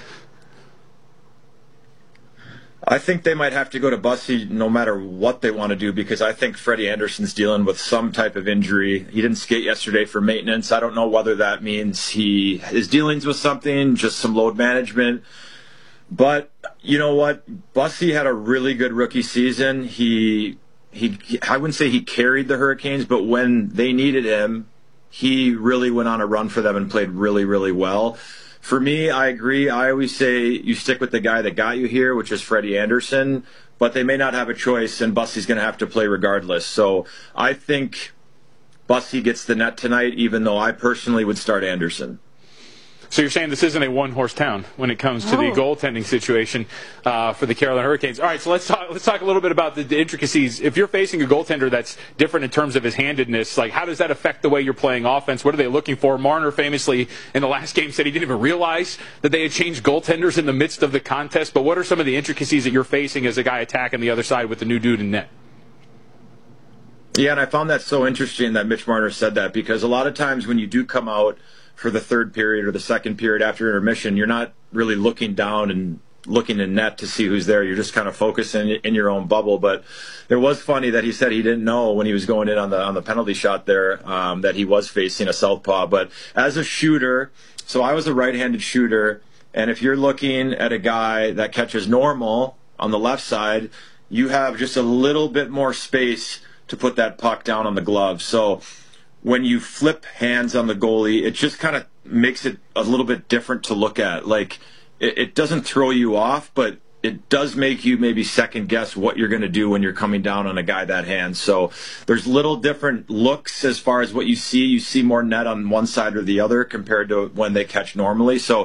I think they might have to go to Bussi no matter what they want to do, because I think Freddie Andersen's dealing with some type of injury. He didn't skate yesterday for maintenance. I don't know whether that means he is dealing with something, just some load management. But you know what? Bussi had a really good rookie season. He, he, I wouldn't say he carried the Hurricanes, but when they needed him, he really went on a run for them and played really, really well. For me, I agree. I always say you stick with the guy that got you here, which is Freddie Andersen, but they may not have a choice, and Bussi's going to have to play regardless. So I think Bussi gets the net tonight, even though I personally would start Andersen. So you're saying this isn't a one-horse town when it comes to oh. the goaltending situation uh, for the Carolina Hurricanes. All right, so let's talk. Let's talk a little bit about the, the intricacies. If you're facing a goaltender that's different in terms of his handedness, like how does that affect the way you're playing offense? What are they looking for? Marner famously in the last game said he didn't even realize that they had changed goaltenders in the midst of the contest. But what are some of the intricacies that you're facing as a guy attacking the other side with the new dude in net? Yeah, and I found that so interesting that Mitch Marner said that, because a lot of times when you do come out for the third period or the second period after intermission, you're not really looking down and looking in net to see who's there. You're just kind of focusing in your own bubble. But it was funny that he said he didn't know when he was going in on the on the penalty shot there um, that he was facing a southpaw. But as a shooter, so I was a right-handed shooter, and if you're looking at a guy that catches normal on the left side, you have just a little bit more space to put that puck down on the glove. So when you flip hands on the goalie, it just kind of makes it a little bit different to look at. Like, it, it doesn't throw you off, but it does make you maybe second guess what you're going to do when you're coming down on a guy that hand. So there's little different looks as far as what you see. You see more net on one side or the other compared to when they catch normally. So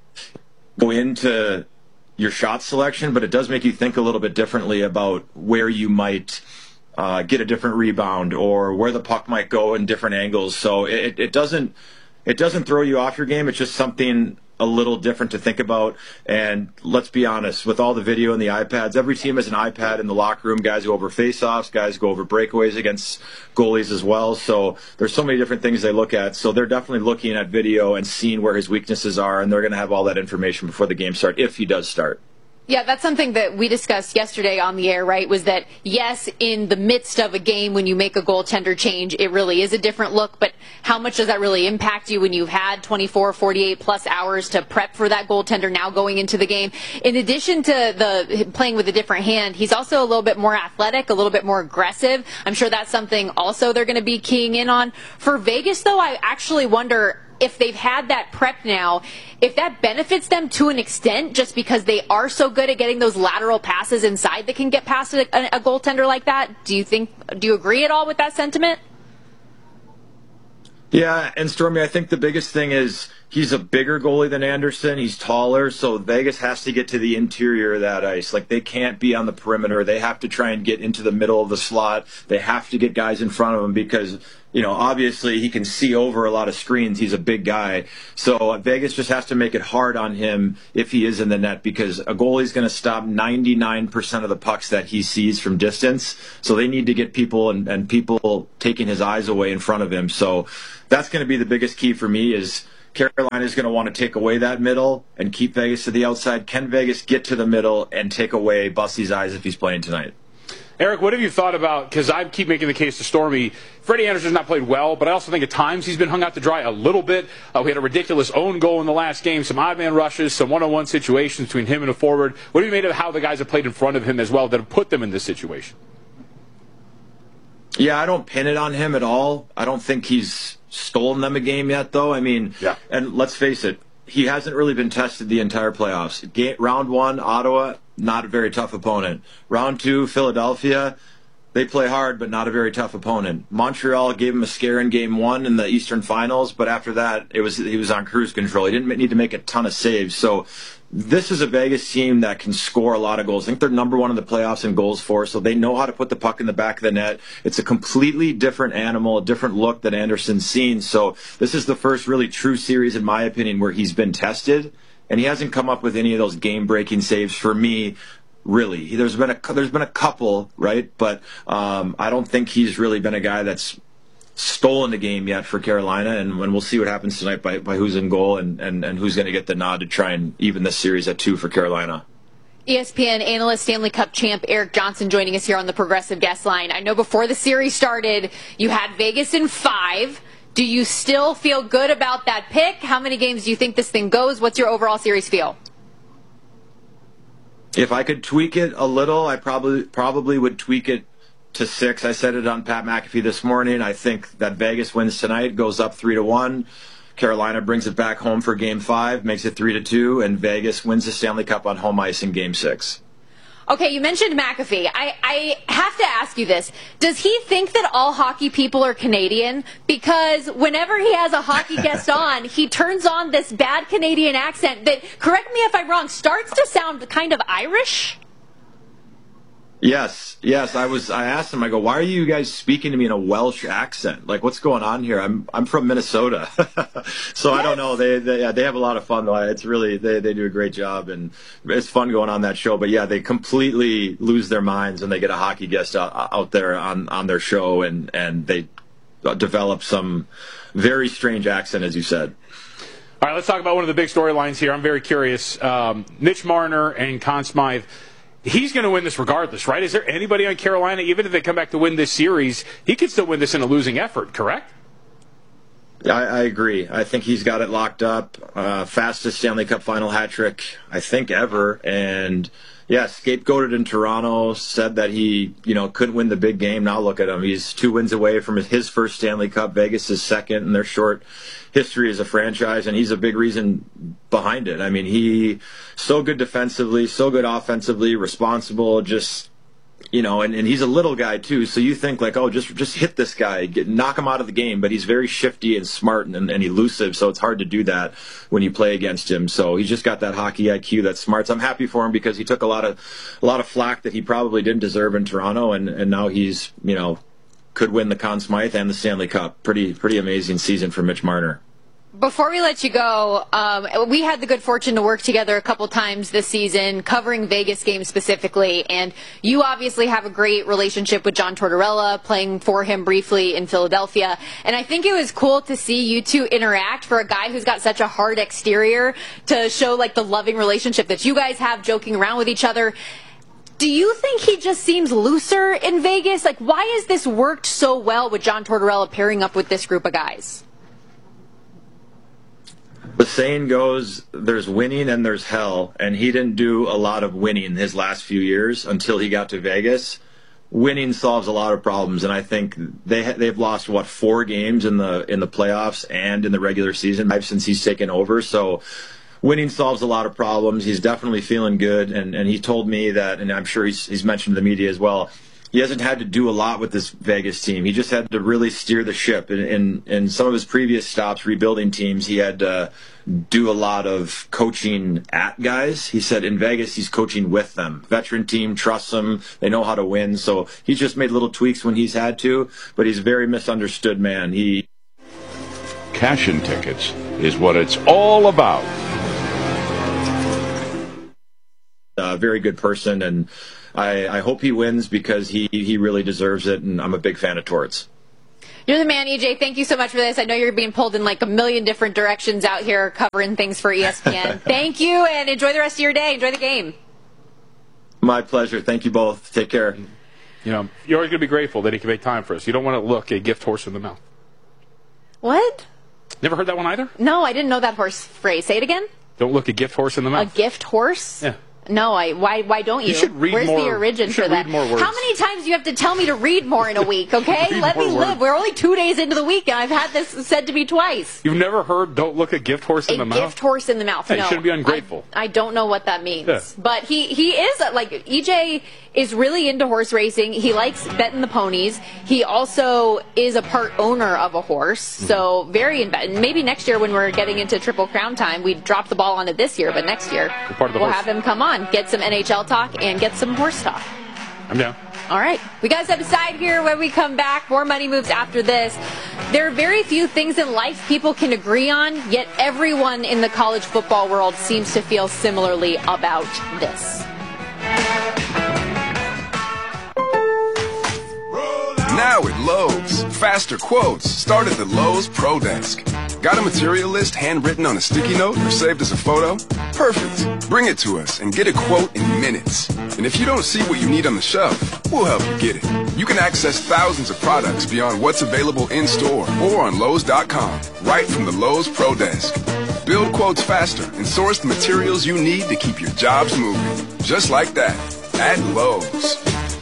go into your shot selection, but it does make you think a little bit differently about where you might Uh, get a different rebound or where the puck might go in different angles. So it, it doesn't it doesn't throw you off your game. It's just something a little different to think about. And let's be honest, with all the video and the iPads, every team has an iPad in the locker room. Guys go over faceoffs, guys go over breakaways against goalies as well. So there's so many different things they look at. So they're definitely looking at video and seeing where his weaknesses are, and they're going to have all that information before the game starts, if he does start. Yeah, that's something that we discussed yesterday on the air, right? Was that, yes, in the midst of a game when you make a goaltender change, it really is a different look, but how much does that really impact you when you've had twenty-four, forty-eight plus hours to prep for that goaltender now going into the game? In addition to the playing with a different hand, he's also a little bit more athletic, a little bit more aggressive. I'm sure that's something also they're going to be keying in on. For Vegas, though, I actually wonder if they've had that prep now, if that benefits them to an extent just because they are so good at getting those lateral passes inside that can get past a, a, a goaltender like that. Do you think, do you agree at all with that sentiment? Yeah, and Stormy, I think the biggest thing is he's a bigger goalie than Anderson. He's taller, so Vegas has to get to the interior of that ice. Like, they can't be on the perimeter. They have to try and get into the middle of the slot. They have to get guys in front of him because, you know, obviously he can see over a lot of screens. He's a big guy. So uh, Vegas just has to make it hard on him if he is in the net, because a goalie's going to stop ninety-nine percent of the pucks that he sees from distance. So they need to get people and, and people taking his eyes away in front of him. So that's going to be the biggest key for me is Carolina is going to want to take away that middle and keep Vegas to the outside. Can Vegas get to the middle and take away Bussy's eyes if he's playing tonight? Eric, what have you thought about, because I keep making the case to Stormy, Freddie Anderson's not played well, but I also think at times he's been hung out to dry a little bit. Uh, we had a ridiculous own goal in the last game, some odd man rushes, some one-on-one situations between him and a forward. What have you made of how the guys have played in front of him as well that have put them in this situation? Yeah, I don't pin it on him at all. I don't think he's stolen them a game yet, though. I mean, yeah. And let's face it, he hasn't really been tested the entire playoffs. Game, round one, Ottawa, not a very tough opponent. Round two, Philadelphia, they play hard, but not a very tough opponent. Montreal gave him a scare in game one in the Eastern Finals, but after that, it was he was on cruise control. He didn't need to make a ton of saves. So this is a Vegas team that can score a lot of goals. I think they're number one in the playoffs in goals for, so they know how to put the puck in the back of the net. It's a completely different animal, a different look that Anderson's seen. So this is the first really true series, in my opinion, where he's been tested, and he hasn't come up with any of those game-breaking saves for me. Really, there's been a there's been a couple, right? But um, I don't think he's really been a guy that's stolen the game yet for Carolina, and, and we'll see what happens tonight by, by who's in goal and, and, and who's going to get the nod to try and even this series at two for Carolina. E S P N analyst, Stanley Cup champ Erik Johnson joining us here on the Progressive Guest Line. I know before the series started, you had Vegas in five. Do you still feel good about that pick? How many games do you think this thing goes? What's your overall series feel? If I could tweak it a little, I probably probably would tweak it to six. I said it on Pat McAfee this morning. I think that Vegas wins tonight, goes up three to one. Carolina brings it back home for Game Five, makes it three to two, and Vegas wins the Stanley Cup on home ice in Game Six. Okay, you mentioned McAfee. I, I have to ask you this. Does he think that all hockey people are Canadian? Because whenever he has a hockey guest on, he turns on this bad Canadian accent that, correct me if I'm wrong, starts to sound kind of Irish? Yes, yes. I was. I asked him. I go, "Why are you guys speaking to me in a Welsh accent? Like, what's going on here?" I'm I'm from Minnesota, so yes. I don't know. They they yeah, they have a lot of fun though. It's really they they do a great job, and it's fun going on that show. But yeah, they completely lose their minds when they get a hockey guest out, out there on, on their show, and and they develop some very strange accent, as you said. All right, let's talk about one of the big storylines here. I'm very curious. Um, Mitch Marner and Conn Smythe. He's going to win this regardless, right? Is there anybody on Carolina, even if they come back to win this series, he could still win this in a losing effort, correct? I, I agree. I think he's got it locked up. Uh, fastest Stanley Cup final hat trick, I think, ever. And, yeah, scapegoated in Toronto, said that he, you know, couldn't win the big game. Now look at him. He's two wins away from his first Stanley Cup. Vegas is second in their short history as a franchise, and he's a big reason behind it. I mean, he so good defensively, so good offensively, responsible, just, you know, and, and he's a little guy too. So you think like, oh, just just hit this guy, get, knock him out of the game. But he's very shifty and smart and, and elusive, so it's hard to do that when you play against him. So he's just got that hockey I Q that's smart. So I'm happy for him because he took a lot of a lot of flack that he probably didn't deserve in Toronto, and, and now he's, you know, could win the Conn Smythe and the Stanley Cup. Pretty pretty amazing season for Mitch Marner. Before we let you go, um, we had the good fortune to work together a couple times this season, covering Vegas games specifically, and you obviously have a great relationship with John Tortorella, playing for him briefly in Philadelphia, and I think it was cool to see you two interact for a guy who's got such a hard exterior to show like the loving relationship that you guys have, joking around with each other. Do you think he just seems looser in Vegas? Like, why has this worked so well with John Tortorella pairing up with this group of guys? The saying goes, there's winning and there's hell, and he didn't do a lot of winning his last few years until he got to Vegas. Winning solves a lot of problems, and I think they ha- they've lost what four games in the in the playoffs and in the regular season since he's taken over. So winning solves a lot of problems. He's definitely feeling good, and, and he told me that, and I'm sure he's he's mentioned to the media as well. He hasn't had to do a lot with this Vegas team. He just had to really steer the ship. In, in, in some of his previous stops, rebuilding teams, he had to do a lot of coaching at guys. He said in Vegas, he's coaching with them. Veteran team trusts him. They know how to win. So he's just made little tweaks when he's had to, but he's a very misunderstood man. He Cashin' tickets is what it's all about. A very good person, and I, I hope he wins because he, he really deserves it, and I'm a big fan of Torts. You're the man, E J. Thank you so much for this. I know you're being pulled in like a million different directions out here covering things for E S P N. Thank you, and enjoy the rest of your day. Enjoy the game. My pleasure. Thank you both. Take care. You know, you're always going to be grateful that he can make time for us. You don't want to look a gift horse in the mouth. What? Never heard that one either? No, I didn't know that horse phrase. Say it again. Don't look a gift horse in the mouth. A gift horse? Yeah. No, I. Why? Why don't you? You should read Where's more. the origin you should for that? Read more words. How many times do you have to tell me to read more in a week? Okay, Read let me more live. words. We're only two days into the week, and I've had this said to me twice. You've never heard "Don't look a gift horse in a the mouth." A gift horse in the mouth. Hey, no, you shouldn't be ungrateful. I, I don't know what that means. Yeah. But he he is like E J is really into horse racing. He likes betting the ponies. He also is a part owner of a horse, so very invested. Maybe next year when we're getting into Triple Crown time, we drop the ball on it this year, but next year part of the we'll horse. have him come on, get some N H L talk, and get some horse talk. I'm down. All right. We got to step aside here. When we come back, more money moves after this. There are very few things in life people can agree on, yet everyone in the college football world seems to feel similarly about this. Now at Lowe's, faster quotes start at the Lowe's Pro Desk. Got a material list handwritten on a sticky note or saved as a photo? Perfect. Bring it to us and get a quote in minutes. And if you don't see what you need on the shelf, we'll help you get it. You can access thousands of products beyond what's available in store or on Lowe's dot com, right from the Lowe's Pro Desk. Build quotes faster and source the materials you need to keep your jobs moving. Just like that, at Lowe's.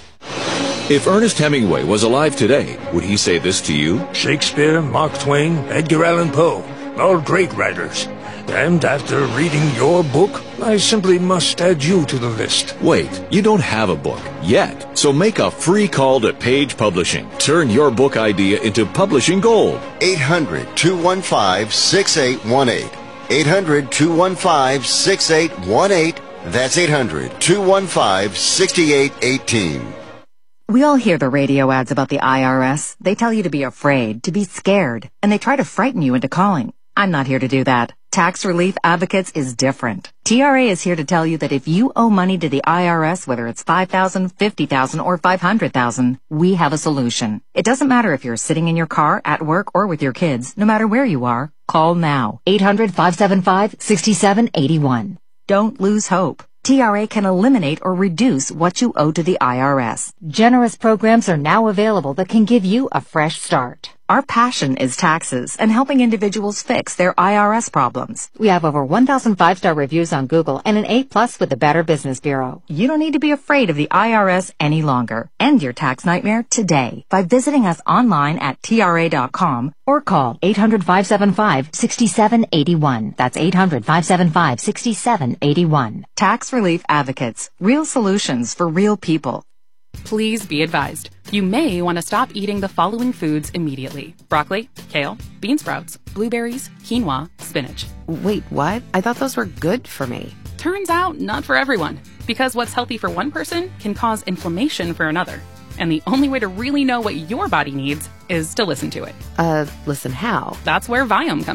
If Ernest Hemingway was alive today, would he say this to you? Shakespeare, Mark Twain, Edgar Allan Poe, all great writers. And after reading your book, I simply must add you to the list. Wait, you don't have a book yet. So make a free call to Page Publishing. Turn your book idea into publishing gold. eight hundred, two one five, six eight one eight. eight hundred, two one five, six eight one eight. That's eight hundred, two one five, six eight one eight. We all hear the radio ads about the I R S. They tell you to be afraid, to be scared, and they try to frighten you into calling. I'm not here to do that. Tax Relief Advocates is different. T R A is here to tell you that if you owe money to the I R S, whether it's five thousand dollars, fifty thousand dollars, or five hundred thousand dollars, we have a solution. It doesn't matter if you're sitting in your car, at work, or with your kids. No matter where you are, call now. eight hundred, five seven five, six seven eight one. Don't lose hope. T R A can eliminate or reduce what you owe to the I R S. Generous programs are now available that can give you a fresh start. Our passion is taxes and helping individuals fix their I R S problems. We have over one thousand five-star reviews on Google and an A plus with the Better Business Bureau. You don't need to be afraid of the I R S any longer. End your tax nightmare today by visiting us online at T R A dot com or call eight hundred, five seven five, six seven eight one. That's eight hundred, five seven five, six seven eight one. Tax Relief Advocates. Real solutions for real people. Please be advised. You may want to stop eating the following foods immediately. Broccoli, kale, bean sprouts, blueberries, quinoa, spinach. Wait, what? I thought those were good for me. Turns out, not for everyone. Because what's healthy for one person can cause inflammation for another. And the only way to really know what your body needs is to listen to it. Uh, listen how? That's where Viome comes in.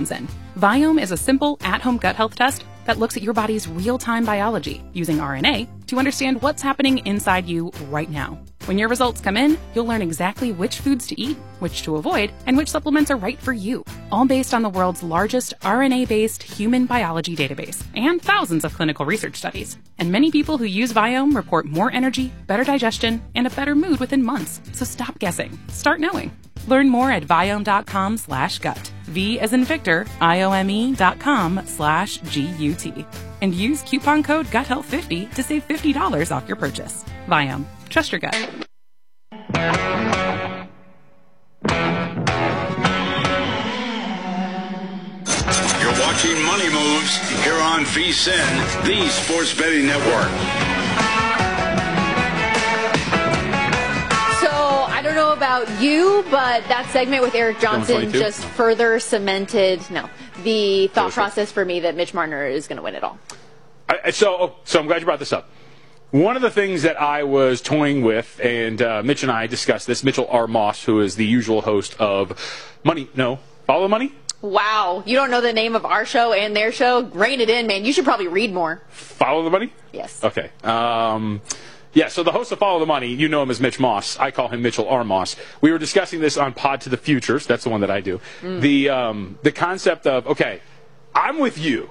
Viome is a simple, at-home gut health test that looks at your body's real-time biology using R N A to understand what's happening inside you right now. When your results come in, you'll learn exactly which foods to eat, which to avoid, and which supplements are right for you, all based on the world's largest R N A-based human biology database and thousands of clinical research studies. And many people who use Viome report more energy, better digestion, and a better mood within months. So stop guessing. Start knowing. Learn more at Viome.com slash gut. V as in Victor, I-O-M-E dot com slash G-U-T. And use coupon code gut health fifty to save fifty dollars off your purchase. Viome. Trust your gut. You're watching Money Moves here on V S I N, the Sports Betting Network. I don't know about you, but that segment with Eric Johnson just no. further cemented no the thought process for me that Mitch Marner is going to win it all. I, so, so I'm glad you brought this up. One of the things that I was toying with, and uh, Mitch and I discussed this, Mitchell R. Moss, who is the usual host of Money, no, Follow the Money? Wow, you don't know the name of our show and their show? Rein it in, man. You should probably read more. Follow the Money? Yes. Okay. Um... Yeah, so the host of Follow the Money, you know him as Mitch Moss. I call him Mitchell R. Moss. We were discussing this on Pod to the Futures. That's the one that I do. Mm. The um, the concept of, okay, I'm with you.